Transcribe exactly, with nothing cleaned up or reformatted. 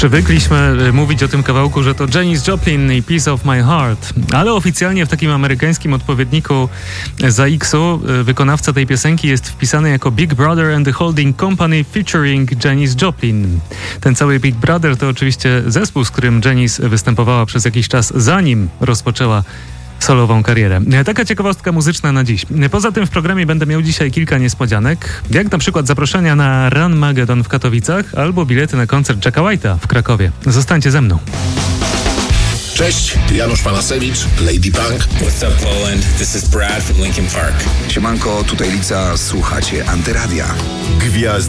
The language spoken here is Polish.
Przywykliśmy mówić o tym kawałku, że to Janis Joplin i Piece of My Heart, ale oficjalnie w takim amerykańskim odpowiedniku Z A X-u wykonawca tej piosenki jest wpisany jako Big Brother and the Holding Company featuring Janis Joplin. Ten cały Big Brother to oczywiście zespół, z którym Janis występowała przez jakiś czas, zanim rozpoczęła solową karierę. Taka ciekawostka muzyczna na dziś. Poza tym w programie będę miał dzisiaj kilka niespodzianek, jak na przykład zaproszenia na Run Magedon w Katowicach albo bilety na koncert Jacka White'a w Krakowie. Zostańcie ze mną. Cześć, Janusz Panasewicz, Lady Punk. What's up Poland? This is Brad from Linkin Park. Siemanko, tutaj Lica, słuchacie Antyradia. Gwiazdy